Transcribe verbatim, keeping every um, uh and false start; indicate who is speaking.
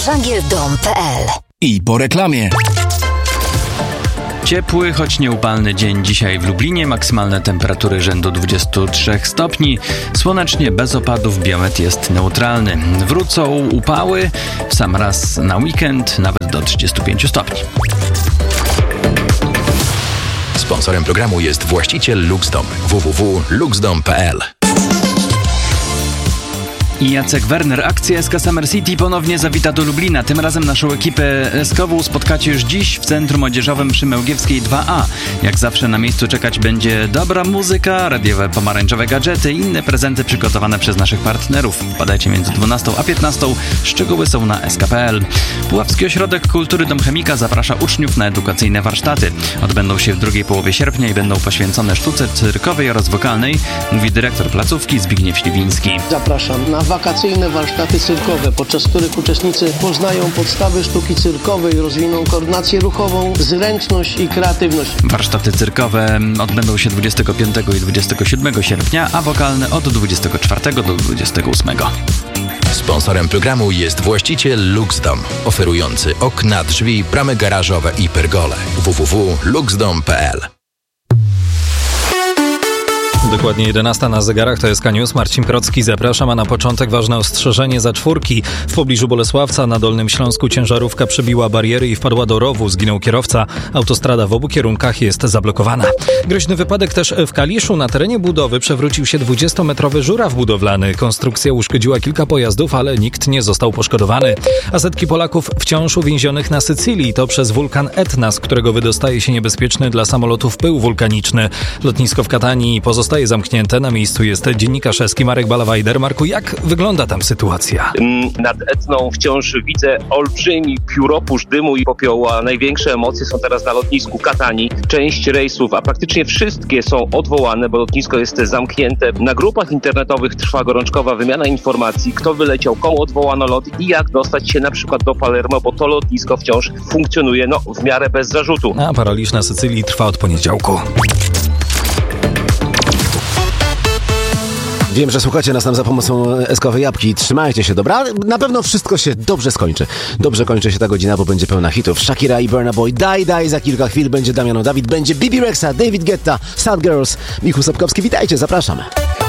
Speaker 1: Szangierdom kropka pe el.
Speaker 2: I po reklamie.
Speaker 3: Ciepły, choć nieupalny dzień dzisiaj w Lublinie. Maksymalne temperatury rzędu dwadzieścia trzy stopni. Słonecznie, bez opadów, biometr jest neutralny. Wrócą upały, w sam raz na weekend, nawet do trzydziestu pięciu stopni.
Speaker 2: Sponsorem programu jest właściciel Luxdom. w w w kropka luxdom kropka pe el.
Speaker 3: I Jacek Werner. Akcja S K Summer City ponownie zawita do Lublina. Tym razem naszą ekipę eskową spotkacie już dziś w Centrum Odzieżowym przy Mełgiewskiej dwa a. Jak zawsze na miejscu czekać będzie dobra muzyka, radiowe pomarańczowe gadżety i inne prezenty przygotowane przez naszych partnerów. Wpadajcie między dwunastą a piętnastą. Szczegóły są na es ka kropka pe el. Puławski Ośrodek Kultury Dom Chemika zaprasza uczniów na edukacyjne warsztaty. Odbędą się w drugiej połowie sierpnia i będą poświęcone sztuce cyrkowej oraz wokalnej, mówi dyrektor placówki Zbigniew Śliwiński.
Speaker 4: Zapraszam na wakacyjne warsztaty cyrkowe, podczas których uczestnicy poznają podstawy sztuki cyrkowej, rozwiną koordynację ruchową, zręczność i kreatywność.
Speaker 3: Warsztaty cyrkowe odbędą się dwudziestego piątego i dwudziestego siódmego sierpnia, a wokalne od dwudziestego czwartego do dwudziestego ósmego.
Speaker 2: Sponsorem programu jest właściciel Luxdom, oferujący okna, drzwi, bramy garażowe i pergole. w w w kropka luxdom kropka pe el.
Speaker 5: Dokładnie jedenasta na zegarach, to jest K News. Marcin Procki, zapraszam, a na początek ważne ostrzeżenie za czwórki. W pobliżu Bolesławca na Dolnym Śląsku ciężarówka przebiła bariery i wpadła do rowu. Zginął kierowca. Autostrada w obu kierunkach jest zablokowana. Groźny wypadek też w Kaliszu. Na terenie budowy przewrócił się dwudziestometrowy żuraw budowlany. Konstrukcja uszkodziła kilka pojazdów, ale nikt nie został poszkodowany. A setki Polaków wciąż uwięzionych na Sycylii. To przez wulkan Etna, z którego wydostaje się niebezpieczny dla samolotów pył wulkaniczny. Lotnisko w Katanii pozostaje zamknięte. Na miejscu jest dziennikarz eski Marek Balawajder. Marku, jak wygląda tam sytuacja?
Speaker 6: Nad Etną wciąż widzę olbrzymi pióropusz dymu i popiołu, a największe emocje są teraz na lotnisku Katanii. Część rejsów, a praktycznie wszystkie są odwołane, bo lotnisko jest zamknięte. Na grupach internetowych trwa gorączkowa wymiana informacji, kto wyleciał, komu odwołano lot i jak dostać się na przykład do Palermo, bo to lotnisko wciąż funkcjonuje no w miarę bez zarzutu.
Speaker 5: A paraliż na Sycylii trwa od poniedziałku.
Speaker 7: Wiem, że słuchacie nas tam za pomocą eskowej jabłki. Trzymajcie się, dobra? Na pewno wszystko się dobrze skończy. Dobrze kończy się ta godzina, bo będzie pełna hitów. Shakira i Burna Boy, Daj Daj. Za kilka chwil będzie Damiano Dawid, będzie Bibi Rexa, David Guetta, Sad Girls, Michu Sapkowski. Witajcie, zapraszamy.